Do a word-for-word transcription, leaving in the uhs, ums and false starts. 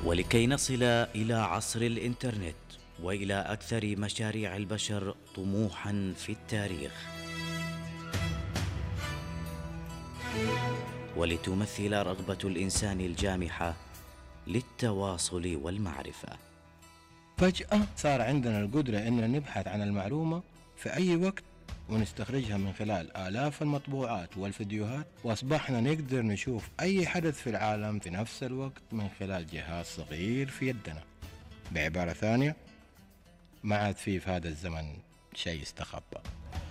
ولكي نصل إلى عصر الإنترنت وإلى أكثر مشاريع البشر طموحاً في التاريخ، ولتمثل رغبة الإنسان الجامحة للتواصل والمعرفة. فجأة صار عندنا القدرة إننا نبحث عن المعلومة في أي وقت ونستخرجها من خلال آلاف المطبوعات والفيديوهات، وأصبحنا نقدر نشوف أي حدث في العالم في نفس الوقت من خلال جهاز صغير في يدنا. بعبارة ثانية، ما عاد في في هذا الزمن شيء استخبى.